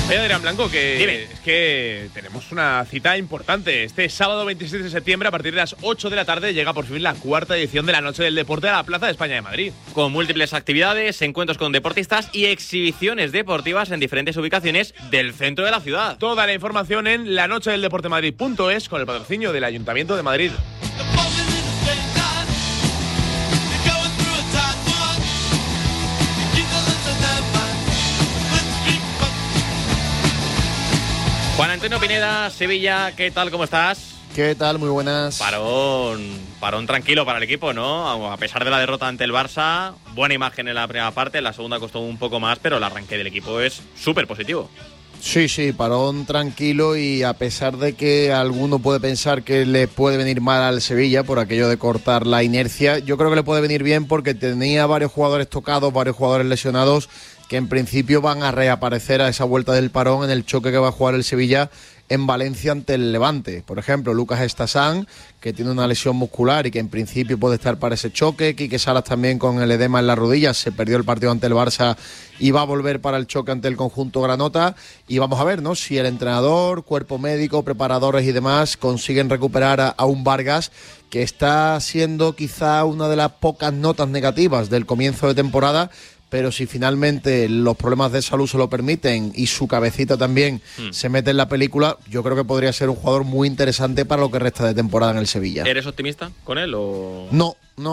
Oye, Adrián Blanco, es que tenemos una cita importante. Este sábado 26 de septiembre, a partir de las 8 de la tarde, llega por fin la cuarta edición de la Noche del Deporte a la Plaza de España de Madrid. Con múltiples actividades, encuentros con deportistas y exhibiciones deportivas en diferentes ubicaciones del centro de la ciudad. Toda la información en lanochedeldeportemadrid.es con el patrocinio del Ayuntamiento de Madrid. Juan Antonio Pineda, Sevilla, ¿qué tal? ¿Cómo estás? ¿Qué tal? Muy buenas. Parón tranquilo para el equipo, ¿no? A pesar de la derrota ante el Barça, buena imagen en la primera parte, en la segunda costó un poco más, pero el arranque del equipo es súper positivo. Sí, parón tranquilo, y a pesar de que alguno puede pensar que le puede venir mal al Sevilla por aquello de cortar la inercia, yo creo que le puede venir bien porque tenía varios jugadores tocados, varios jugadores lesionados, que en principio van a reaparecer a esa vuelta del parón en el choque que va a jugar el Sevilla en Valencia ante el Levante. Por ejemplo, Lucas Estasán, que tiene una lesión muscular y que en principio puede estar para ese choque. Quique Salas también con el edema en las rodillas, se perdió el partido ante el Barça y va a volver para el choque ante el conjunto granota. Y vamos a ver, ¿no?, si el entrenador, cuerpo médico, preparadores y demás consiguen recuperar a un Vargas, que está siendo quizá una de las pocas notas negativas del comienzo de temporada. Pero si finalmente los problemas de salud se lo permiten y su cabecita también se mete en la película, yo creo que podría ser un jugador muy interesante para lo que resta de temporada en el Sevilla. ¿Eres optimista con él o...? No,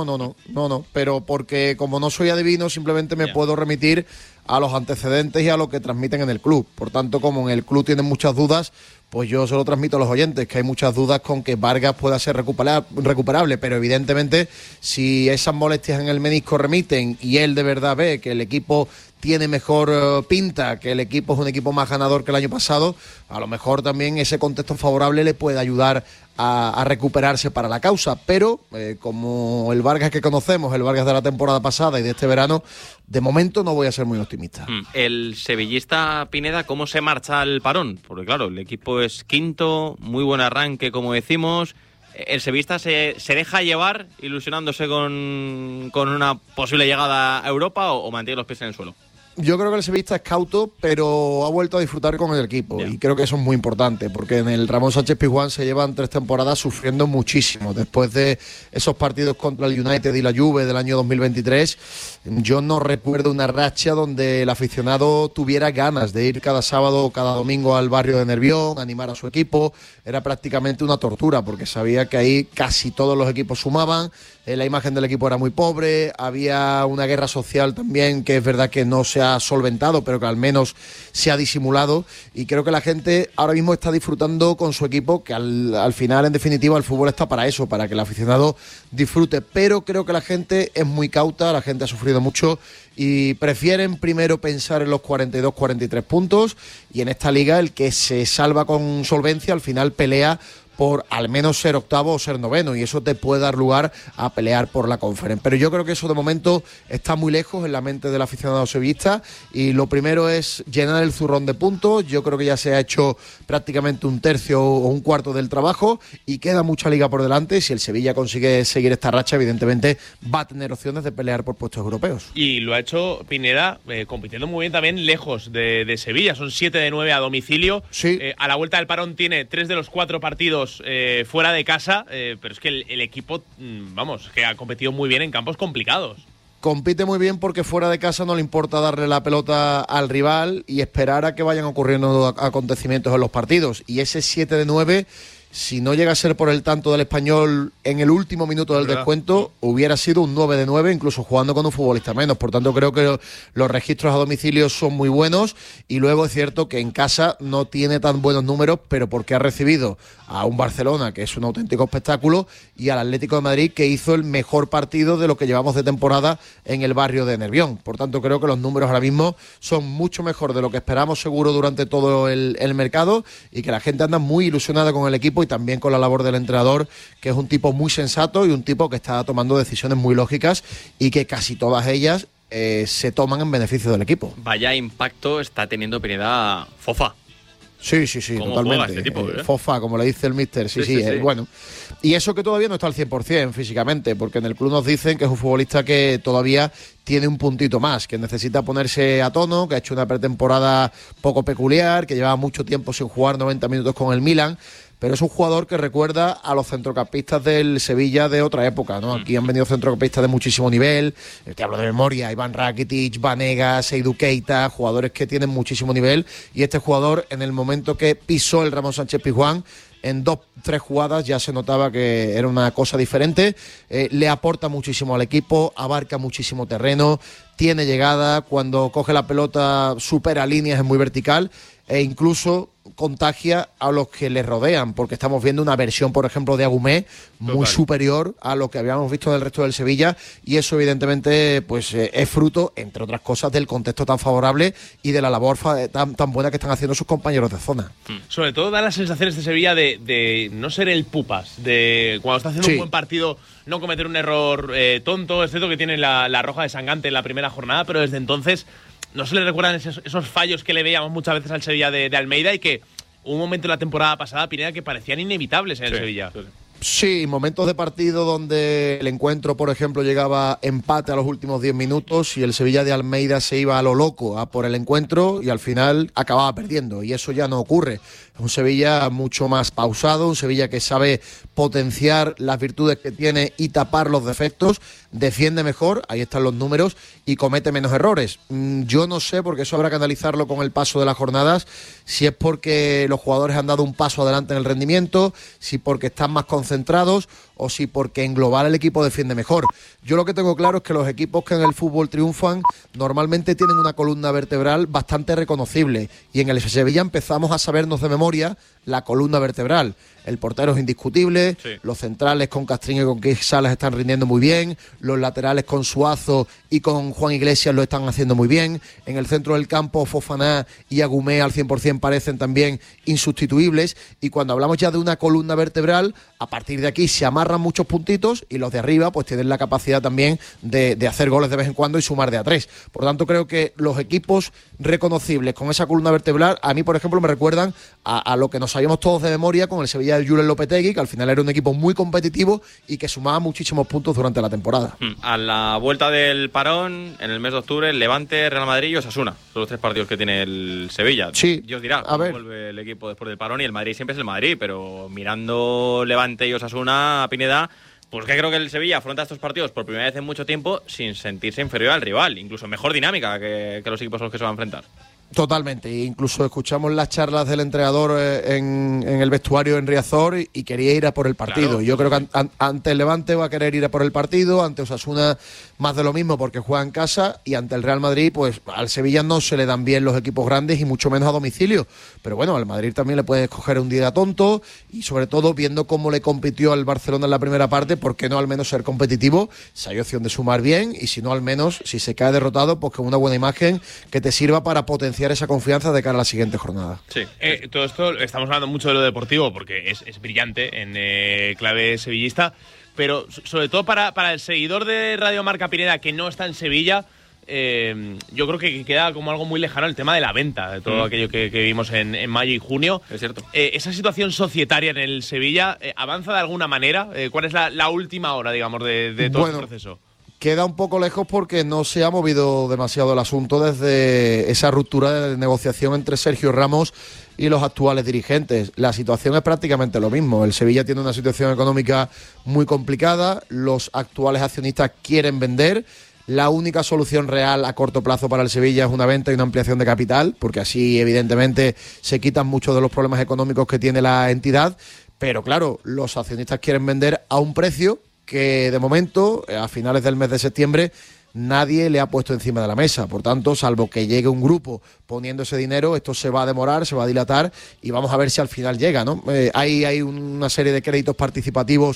pero porque como no soy adivino, simplemente me puedo remitir a los antecedentes y a lo que transmiten en el club. Por tanto, como en el club tienen muchas dudas, pues yo se lo transmito a los oyentes, que hay muchas dudas con que Vargas pueda ser recuperable, pero evidentemente si esas molestias en el menisco remiten y él de verdad ve que el equipo tiene mejor pinta, que el equipo es un equipo más ganador que el año pasado, a lo mejor también ese contexto favorable le puede ayudar a recuperarse para la causa. Pero como el Vargas que conocemos, el Vargas de la temporada pasada y de este verano, de momento no voy a ser muy optimista. El sevillista Pineda, ¿cómo se marcha al parón? Porque claro, el equipo es quinto, muy buen arranque, como decimos. ¿El sevillista se deja llevar ilusionándose con una posible llegada a Europa o mantiene los pies en el suelo? Yo creo que el sevillista es cauto, pero ha vuelto a disfrutar con el equipo. Y creo que eso es muy importante, porque en el Ramón Sánchez Pizjuán se llevan 3 temporadas sufriendo muchísimo. Después de esos partidos contra el United y la Juve del año 2023, yo no recuerdo una racha donde el aficionado tuviera ganas de ir cada sábado o cada domingo al barrio de Nervión, animar a su equipo. Era prácticamente una tortura, porque sabía que ahí casi todos los equipos sumaban. La imagen del equipo era muy pobre, había una guerra social también que es verdad que no se ha solventado, pero que al menos se ha disimulado, y creo que la gente ahora mismo está disfrutando con su equipo, que al final, en definitiva, el fútbol está para eso, para que el aficionado disfrute, pero creo que la gente es muy cauta, la gente ha sufrido mucho y prefieren primero pensar en los 42, 43 puntos, y en esta liga el que se salva con solvencia al final pelea por al menos ser octavo o ser noveno, y eso te puede dar lugar a pelear por la Conference. Pero yo creo que eso de momento está muy lejos en la mente del aficionado sevillista, y lo primero es llenar el zurrón de puntos. Yo creo que ya se ha hecho prácticamente un tercio o un cuarto del trabajo y queda mucha liga por delante. Si el Sevilla consigue seguir esta racha, evidentemente va a tener opciones de pelear por puestos europeos. Y lo ha hecho Pineda compitiendo muy bien también lejos de Sevilla. Son 7 de 9 a domicilio. Sí. A la vuelta del parón tiene 3 de los 4 partidos fuera de casa, pero es que el equipo, que ha competido muy bien en campos complicados. Compite muy bien porque fuera de casa no le importa darle la pelota al rival y esperar a que vayan ocurriendo acontecimientos en los partidos. Y ese 7 de 9, si no llega a ser por el tanto del Español en el último minuto del descuento, hubiera sido un 9 de 9, incluso jugando con un futbolista menos. Por tanto, creo que los registros a domicilio son muy buenos, y luego es cierto que en casa no tiene tan buenos números, pero porque ha recibido a un Barcelona, que es un auténtico espectáculo, y al Atlético de Madrid, que hizo el mejor partido de lo que llevamos de temporada en el barrio de Nervión. Por tanto, creo que los números ahora mismo son mucho mejor de lo que esperamos seguro durante todo el mercado, y que la gente anda muy ilusionada con el equipo y también con la labor del entrenador, que es un tipo muy sensato y un tipo que está tomando decisiones muy lógicas, y que casi todas ellas se toman en beneficio del equipo. Vaya impacto está teniendo Pineda Fofa. Sí, totalmente. Este tipo, Fofa, como le dice el míster, sí. Bueno. Y eso que todavía no está al 100% físicamente, porque en el club nos dicen que es un futbolista que todavía tiene un puntito más, que necesita ponerse a tono, que ha hecho una pretemporada poco peculiar, que llevaba mucho tiempo sin jugar 90 minutos con el Milan, pero es un jugador que recuerda a los centrocampistas del Sevilla de otra época, ¿no? Aquí han venido centrocampistas de muchísimo nivel, te hablo de memoria, Iván Rakitic, Vanegas, Seydou Keita, jugadores que tienen muchísimo nivel, y este jugador, en el momento que pisó el Ramón Sánchez Pizjuán, en 2-3 jugadas ya se notaba que era una cosa diferente, le aporta muchísimo al equipo, abarca muchísimo terreno, tiene llegada, cuando coge la pelota supera líneas, es muy vertical, e incluso contagia a los que le rodean, porque estamos viendo una versión, por ejemplo, de Agumé muy superior a lo que habíamos visto del resto del Sevilla, y eso evidentemente pues es fruto, entre otras cosas, del contexto tan favorable y de la labor tan buena que están haciendo sus compañeros de zona. Sobre todo da las sensaciones de Sevilla de no ser el pupas, de cuando está haciendo un buen partido no cometer un error tonto. Es cierto que tiene la roja de Sangante en la primera jornada, pero desde entonces no se le recuerdan esos fallos que le veíamos muchas veces al Sevilla de Almeida, y que hubo un momento en la temporada pasada, Pineda, que parecían inevitables en el Sevilla. Sí, momentos de partido donde el encuentro, por ejemplo, llegaba empate a los últimos 10 minutos y el Sevilla de Almeida se iba a lo loco a por el encuentro y al final acababa perdiendo, y eso ya no ocurre. Es un Sevilla mucho más pausado, un Sevilla que sabe potenciar las virtudes que tiene y tapar los defectos, defiende mejor, ahí están los números, y comete menos errores. Yo no sé, porque eso habrá que analizarlo con el paso de las jornadas, si es porque los jugadores han dado un paso adelante en el rendimiento, si porque están más concentrados o si porque en global el equipo defiende mejor. Yo lo que tengo claro es que los equipos que en el fútbol triunfan normalmente tienen una columna vertebral bastante reconocible, y en el Sevilla empezamos a sabernos de memoria la columna vertebral. El portero es indiscutible, los centrales con Castrillo y con Keith Salas están rindiendo muy bien, los laterales con Suazo y con Juan Iglesias lo están haciendo muy bien, en el centro del campo Fofana y Agumé al 100% parecen también insustituibles, y cuando hablamos ya de una columna vertebral, a partir de aquí se amarran muchos puntitos y los de arriba pues tienen la capacidad también de hacer goles de vez en cuando y sumar de a 3. Por lo tanto, creo que los equipos reconocibles con esa columna vertebral, a mí, por ejemplo, me recuerdan a lo que nos sabíamos todos de memoria con el Sevilla de Julen Lopetegui, que al final era un equipo muy competitivo y que sumaba muchísimos puntos durante la temporada. A la vuelta del parón, en el mes de octubre, el Levante, Real Madrid y Osasuna. Son los 3 partidos que tiene el Sevilla. Sí. Dios dirá cómo vuelve el equipo después del parón, y el Madrid siempre es el Madrid, pero mirando Levante y Osasuna, Pineda, pues que creo que el Sevilla afronta estos partidos por primera vez en mucho tiempo sin sentirse inferior al rival, incluso mejor dinámica que los equipos a los que se va a enfrentar. Totalmente, incluso escuchamos las charlas del entrenador en el vestuario en Riazor y quería ir a por el partido. Claro. Yo creo que ante el Levante va a querer ir a por el partido, ante Osasuna más de lo mismo porque juega en casa, y ante el Real Madrid pues al Sevilla no se le dan bien los equipos grandes y mucho menos a domicilio, pero bueno, al Madrid también le puede escoger un día tonto, y sobre todo viendo cómo le compitió al Barcelona en la primera parte, ¿por qué no al menos ser competitivo? Si hay opción de sumar bien, y si no, al menos si se cae derrotado, pues con una buena imagen que te sirva para potenciar esa confianza de cara a la siguiente jornada. Sí. Todo esto estamos hablando mucho de lo deportivo porque es brillante en clave sevillista, pero sobre todo para el seguidor de Radio Marca, Pineda, que no está en Sevilla, yo creo que queda como algo muy lejano el tema de la venta, de todo aquello que vimos en mayo y junio. Es cierto. Esa situación societaria en el Sevilla, ¿avanza de alguna manera? ¿Cuál es la última hora, digamos, de todo este proceso? Queda un poco lejos porque no se ha movido demasiado el asunto desde esa ruptura de negociación entre Sergio Ramos y los actuales dirigentes. La situación es prácticamente lo mismo. El Sevilla tiene una situación económica muy complicada, los actuales accionistas quieren vender. La única solución real a corto plazo para el Sevilla es una venta y una ampliación de capital, porque así evidentemente se quitan muchos de los problemas económicos que tiene la entidad. Pero claro, los accionistas quieren vender a un precio que de momento, a finales del mes de septiembre, nadie le ha puesto encima de la mesa. Por tanto, salvo que llegue un grupo poniendo ese dinero, esto se va a demorar, se va a dilatar, y vamos a ver si al final llega, ¿no? Hay una serie de créditos participativos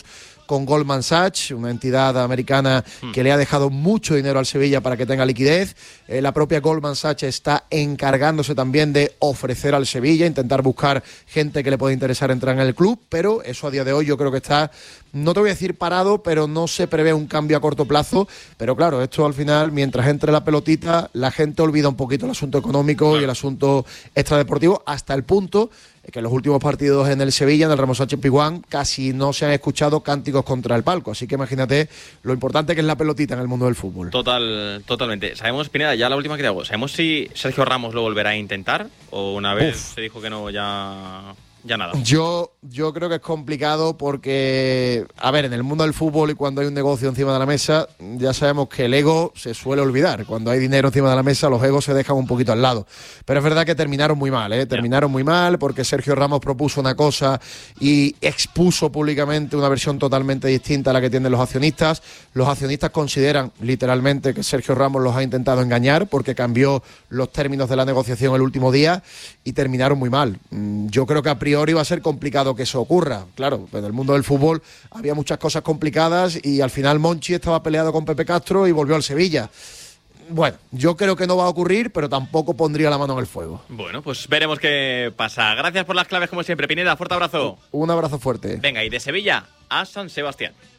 con Goldman Sachs, una entidad americana que le ha dejado mucho dinero al Sevilla para que tenga liquidez. La propia Goldman Sachs está encargándose también de ofrecer al Sevilla, intentar buscar gente que le pueda interesar entrar en el club, pero eso a día de hoy yo creo que está, no te voy a decir parado, pero no se prevé un cambio a corto plazo. Pero claro, esto al final, mientras entre la pelotita, la gente olvida un poquito el asunto económico y el asunto extradeportivo, hasta el punto que en los últimos partidos en el Sevilla, en el Ramos Sánchez Pizjuán, casi no se han escuchado cánticos contra el palco. Así que imagínate lo importante que es la pelotita en el mundo del fútbol. Totalmente. Sabemos, Pineda, ya la última que te hago, ¿sabemos si Sergio Ramos lo volverá a intentar? ¿O una vez se dijo que no, ya nada? Yo creo que es complicado porque, a ver, en el mundo del fútbol y cuando hay un negocio encima de la mesa, ya sabemos que el ego se suele olvidar. Cuando hay dinero encima de la mesa, los egos se dejan un poquito al lado. Pero es verdad que terminaron muy mal, Terminaron muy mal porque Sergio Ramos propuso una cosa y expuso públicamente una versión totalmente distinta a la que tienen los accionistas. Los accionistas consideran literalmente que Sergio Ramos los ha intentado engañar porque cambió los términos de la negociación el último día y terminaron muy mal. Yo creo que a priori iba a ser complicado que eso ocurra. Claro, en el mundo del fútbol había muchas cosas complicadas y al final Monchi estaba peleado con Pepe Castro y volvió al Sevilla. Bueno, yo creo que no va a ocurrir, pero tampoco pondría la mano en el fuego. Bueno, pues veremos qué pasa. Gracias por las claves como siempre, Pineda. Fuerte abrazo. Un abrazo fuerte. Venga, y de Sevilla a San Sebastián.